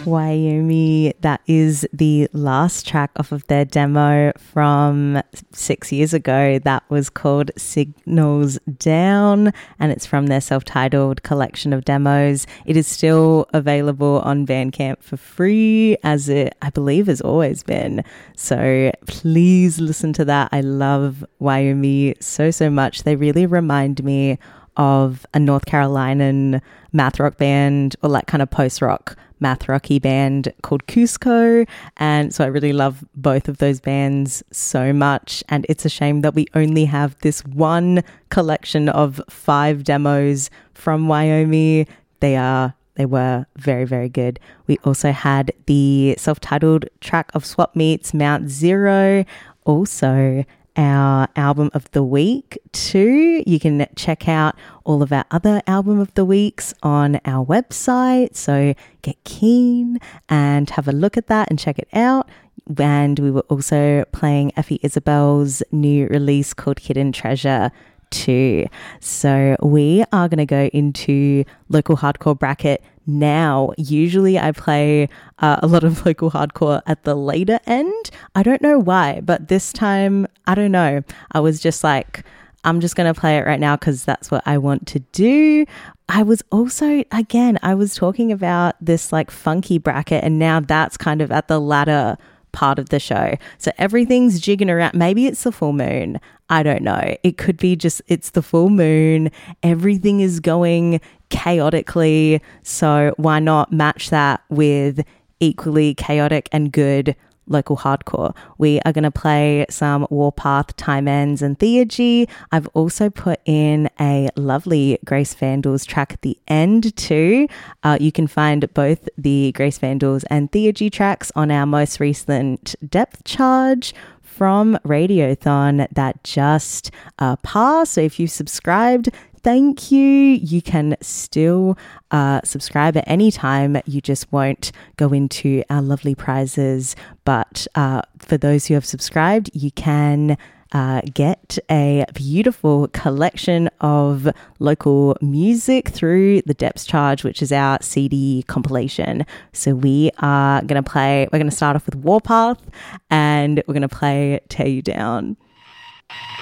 Wyoming, that is the last track off of their demo from 6 years ago. That was called Signals Down, and it's from their self-titled collection of demos. It is still available on Bandcamp for free, as it, I believe, has always been. So please listen to that. I love Wyoming so much. They really remind me of a North Carolinian math rock band, or like kind of post-rock math rocky band called Cusco. And so I really love both of those bands so much. And it's a shame that we only have this one collection of 5 demos from Wyoming. They were very good. We also had the self-titled track of Swap Meets, Mount Zero. Also our album of the week too. You can check out all of our other album of the weeks on our website. So get keen and have a look at that and check it out. And we were also playing Effie Isabel's new release called Hidden Treasure too. So we are going to go into local hardcore bracket now. Usually I play a lot of local hardcore at the later end. I don't know why, but this time, I don't know. I was just like, I'm just going to play it right now because that's what I want to do. I was also, again, I was talking about this like funky bracket, and now that's kind of at the latter part of the show. So everything's jigging around. Maybe it's the full moon. I don't know. It could be just, it's the full moon. Everything is going chaotically. So why not match that with equally chaotic and good local hardcore? We are going to play some Warpath, Time Ends and Theurgy. I've also put in a lovely Grace Vandals track at the end too. You can find both the Grace Vandals and Theurgy tracks on our most recent Depth Charge from Radiothon that just passed. So if you subscribed, thank you. You can still subscribe at any time. You just won't go into our lovely prizes. But for those who have subscribed, you can get a beautiful collection of local music through the Depths Charge, which is our CD compilation. So we're going to start off with Warpath, and we're going to play Tear You Down.